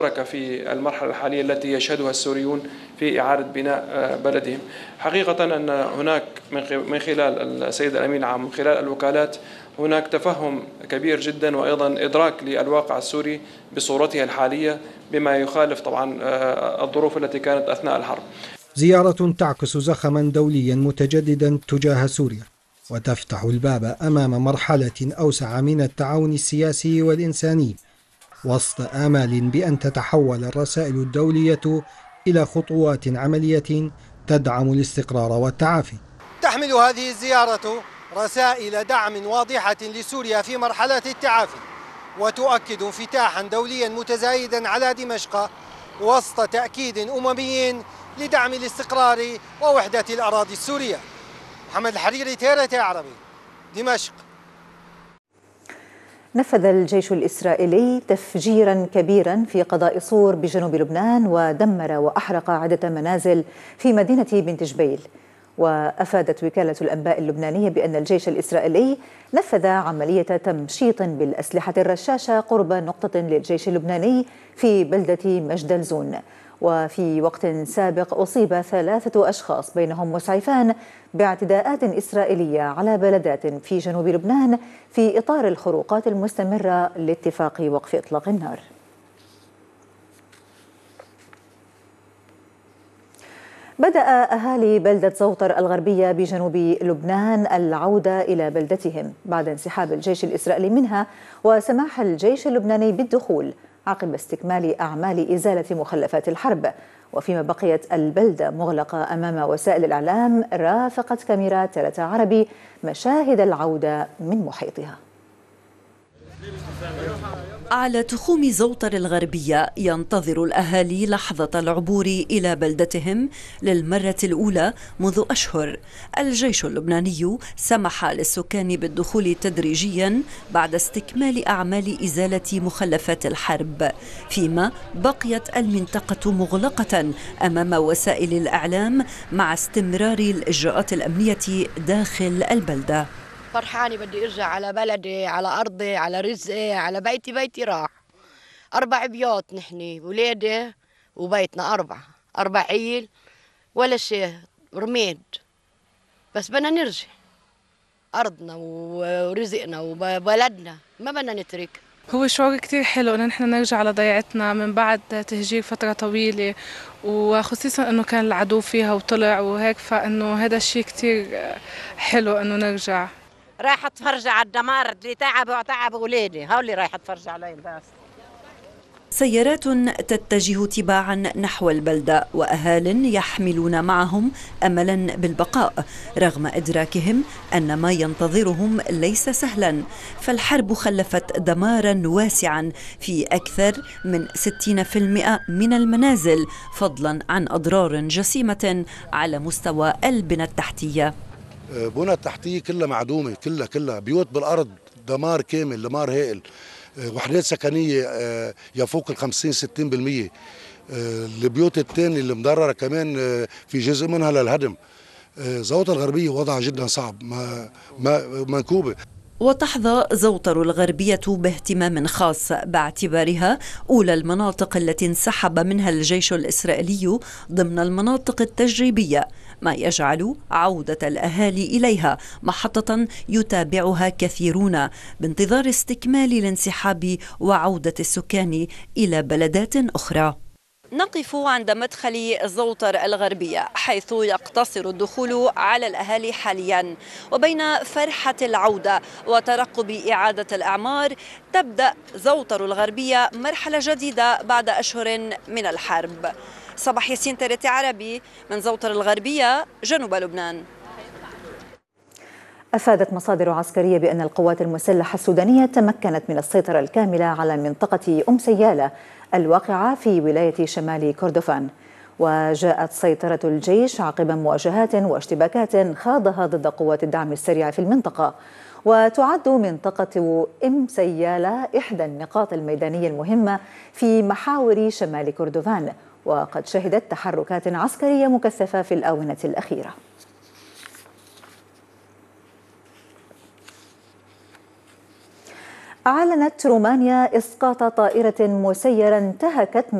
في المرحلة الحالية التي يشهدها السوريون في إعادة بناء بلدهم. حقيقة أن هناك من خلال السيد الأمين العام من خلال الوكالات هناك تفهم كبير جدا وأيضا إدراك للواقع السوري بصورتها الحالية بما يخالف طبعا الظروف التي كانت أثناء الحرب. زيارة تعكس زخما دوليا متجددا تجاه سوريا وتفتح الباب أمام مرحلة أوسع من التعاون السياسي والإنساني وسط آمال بأن تتحول الرسائل الدولية إلى خطوات عملية تدعم الاستقرار والتعافي. تحمل هذه الزيارة رسائل دعم واضحة لسوريا في مرحلة التعافي، وتؤكد انفتاحا دوليا متزايدا على دمشق وسط تأكيد أممي لدعم الاستقرار ووحدة الأراضي السورية. محمد الحريري، TRT عربي، دمشق. نفذ الجيش الإسرائيلي تفجيرا كبيرا في قضاء صور بجنوب لبنان ودمر وأحرق عدة منازل في مدينة بنت جبيل. وأفادت وكالة الأنباء اللبنانية بأن الجيش الإسرائيلي نفذ عملية تمشيط بالأسلحة الرشاشة قرب نقطة للجيش اللبناني في بلدة مجدلزون. وفي وقت سابق أصيب 3 أشخاص بينهم مسعفان باعتداءات إسرائيلية على بلدات في جنوب لبنان في إطار الخروقات المستمرة لاتفاق وقف إطلاق النار. بدأ أهالي بلدة زوطر الغربية بجنوب لبنان العودة إلى بلدتهم بعد انسحاب الجيش الإسرائيلي منها وسماح الجيش اللبناني بالدخول عقب استكمال أعمال إزالة مخلفات الحرب. وفيما بقيت البلدة مغلقة أمام وسائل الإعلام، رافقت كاميرات TRT عربي مشاهد العودة من محيطها. على تخوم زوطر الغربية ينتظر الأهالي لحظة العبور إلى بلدتهم للمرة الأولى منذ أشهر. الجيش اللبناني سمح للسكان بالدخول تدريجيا بعد استكمال أعمال إزالة مخلفات الحرب، فيما بقيت المنطقة مغلقة أمام وسائل الإعلام مع استمرار الإجراءات الأمنية داخل البلدة. فرحانة، بدي ارجع على بلدي، على ارضي، على رزقي، على بيتي راح. 4 بيوت نحن، ولادي وبيتنا 4 عيل ولا شيء، رميد. بس بدنا نرجع ارضنا ورزقنا وبلدنا، ما بدنا نترك. هو شعور كتير حلو إن نحن نرجع على ضيعتنا من بعد تهجير فترة طويلة، وخصيصا إنه كان العدو فيها وطلع وهيك، فإنه هذا الشيء كتير حلو إنه نرجع. رايحة اتفرج على الدمار اللي تعب ولادي، هولي رايحة اتفرج عليه بس. سيارات تتجه تباعا نحو البلدة وأهال يحملون معهم أملا بالبقاء رغم إدراكهم أن ما ينتظرهم ليس سهلا، فالحرب خلفت دمارا واسعا في أكثر من 60% من المنازل، فضلا عن أضرار جسيمة على مستوى البنى التحتية. بنى التحتية كلها معدومة، كلها بيوت بالأرض، دمار كامل، دمار هائل. وحدات سكنية يفوق 50-60%. البيوت الثانية اللي مضررة كمان في جزء منها للهدم. زوطر الغربية وضعها جدا صعب، منكوبة. وتحظى زوطر الغربية باهتمام خاص باعتبارها أولى المناطق التي انسحب منها الجيش الإسرائيلي ضمن المناطق التجريبية، ما يجعل عودة الأهالي إليها محطة يتابعها كثيرون بانتظار استكمال الانسحاب وعودة السكان إلى بلدات أخرى. نقف عند مدخل زوطر الغربية حيث يقتصر الدخول على الأهالي حاليا، وبين فرحة العودة وترقب إعادة الأعمار تبدأ زوطر الغربية مرحلة جديدة بعد أشهر من الحرب. صباح ياسين، TRT عربي من زوطر الغربية جنوب لبنان. أفادت مصادر عسكرية بأن القوات المسلحة السودانية تمكنت من السيطرة الكاملة على منطقة سيالة الواقعة في ولاية شمال كردفان. وجاءت سيطرة الجيش عقب مواجهات واشتباكات خاضها ضد قوات الدعم السريع في المنطقة. وتعد منطقة سيالة إحدى النقاط الميدانية المهمة في محاور شمال كردفان، وقد شهدت تحركات عسكرية مكثفة في الآونة الأخيرة. أعلنت رومانيا إسقاط طائرة مسيرة انتهكت